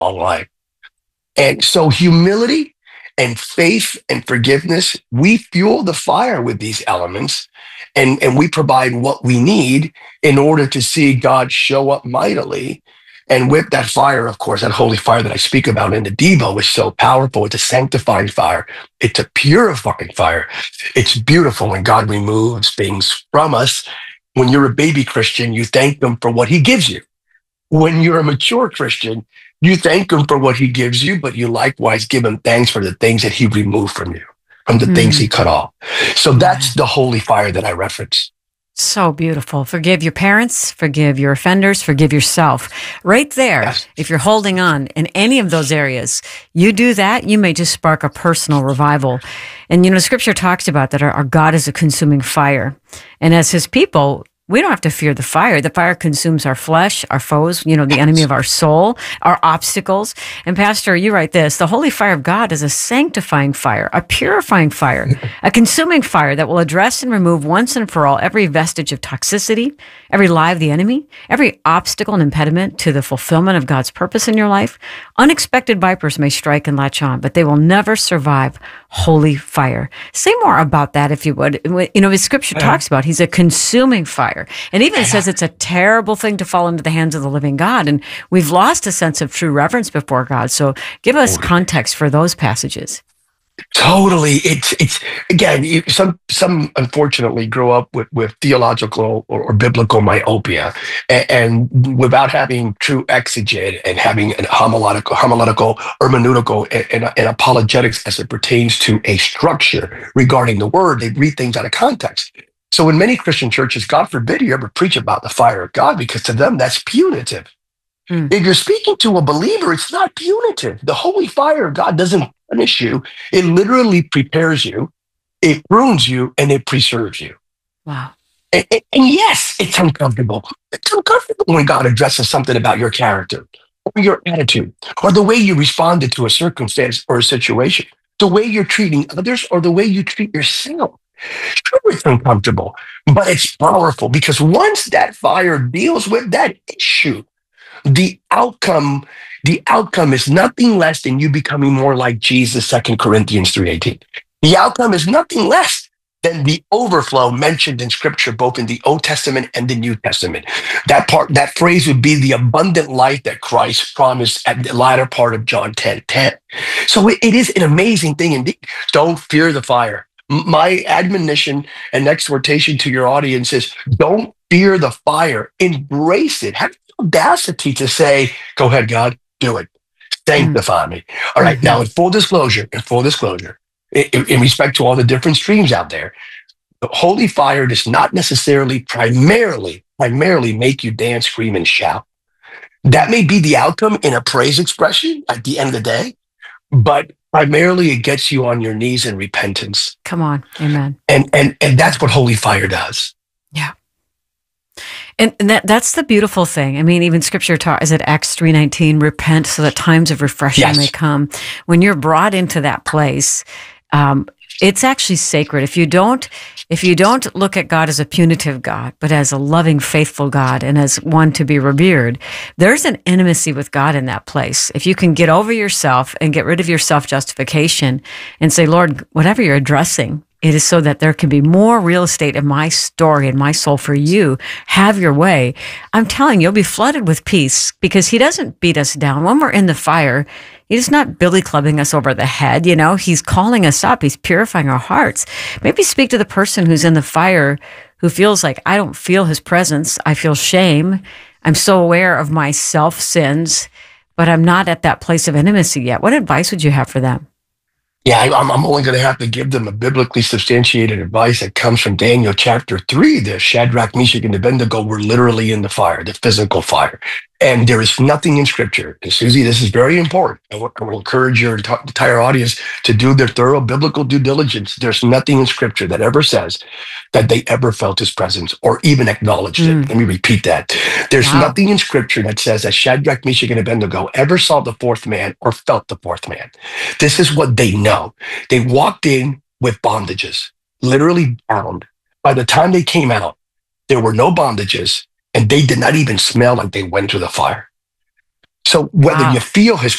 long life. And so humility and faith and forgiveness, we fuel the fire with these elements, and we provide what we need in order to see God show up mightily. And with that fire, of course, that holy fire that I speak about in the Devo is so powerful. It's a sanctifying fire. It's a purifying fire. It's beautiful when God removes things from us. When you're a baby Christian, you thank him for what he gives you. When you're a mature Christian, you thank him for what he gives you, but you likewise give him thanks for the things that he removed from you, from the things he cut off. So that's the holy fire that I reference. So beautiful. Forgive your parents, forgive your offenders, forgive yourself. Right there, yes. If you're holding on in any of those areas, you do that, you may just spark a personal revival. And, Scripture talks about that our God is a consuming fire. And as his people, we don't have to fear the fire. The fire consumes our flesh, our foes, the enemy of our soul, our obstacles. And Pastor, you write this, the holy fire of God is a sanctifying fire, a purifying fire, a consuming fire that will address and remove once and for all every vestige of toxicity, every lie of the enemy, every obstacle and impediment to the fulfillment of God's purpose in your life. Unexpected vipers may strike and latch on, but they will never survive holy fire. Say more about that, if you would. As Scripture talks about, he's a consuming fire. And even says it's a terrible thing to fall into the hands of the living God. And we've lost a sense of true reverence before God. So give us context for those passages. Totally. It's again, some unfortunately grow up with theological or biblical myopia, and without having true exeget and having an homiletical, hermeneutical, and apologetics as it pertains to a structure regarding the word. They read things out of context. So in many Christian churches, God forbid you ever preach about the fire of God, because to them that's punitive. If you're speaking to a believer, it's not punitive. The holy fire of God doesn't punish you. It literally prepares you, it prunes you, and it preserves you. Wow. And yes, it's uncomfortable. It's uncomfortable when God addresses something about your character or your attitude or the way you responded to a circumstance or a situation, the way you're treating others or the way you treat yourself. Sure, it's uncomfortable, but it's powerful, because once that fire deals with that issue, the outcome is nothing less than you becoming more like Jesus, 2 Corinthians 3:18. The outcome is nothing less than the overflow mentioned in Scripture, both in the Old Testament and the New Testament. That phrase would be the abundant life that Christ promised at the latter part of John 10:10. So it is an amazing thing indeed. Don't fear the fire. My admonition and exhortation to your audience is, don't fear the fire. Embrace it. Have the audacity to say, go ahead, God, do it. Sanctify me. All right. Now, in full disclosure, in respect to all the different streams out there, the holy fire does not necessarily primarily make you dance, scream, and shout. That may be the outcome in a praise expression at the end of the day, but primarily it gets you on your knees in repentance. Come on. Amen. And that's what holy fire does. Yeah. And that's the beautiful thing. I mean, even Scripture is it Acts 3:19, repent so that times of refreshing may come. When you're brought into that place, it's actually sacred. If you don't look at God as a punitive God, but as a loving, faithful God and as one to be revered, there's an intimacy with God in that place. If you can get over yourself and get rid of your self-justification and say, Lord, whatever you're addressing, it is so that there can be more real estate in my story and my soul for you. Have your way. I'm telling you, you'll be flooded with peace, because he doesn't beat us down. When we're in the fire, he's not billy clubbing us over the head. He's calling us up. He's purifying our hearts. Maybe speak to the person who's in the fire who feels like, I don't feel his presence. I feel shame. I'm so aware of my self sins, but I'm not at that place of intimacy yet. What advice would you have for them? Yeah, I'm only going to have to give them a biblically substantiated advice that comes from Daniel chapter 3. The Shadrach, Meshach, and Abednego were literally in the fire, the physical fire. And there is nothing in Scripture. And Susie, this is very important. I will encourage your entire audience to do their thorough biblical due diligence. There's nothing in Scripture that ever says that they ever felt his presence or even acknowledged it. Let me repeat that. There's nothing in Scripture that says that Shadrach, Meshach, and Abednego ever saw the fourth man or felt the fourth man. This is what they know. They walked in with bondages, literally bound. By the time they came out, there were no bondages, and they did not even smell like they went to the fire. So whether Wow. you feel his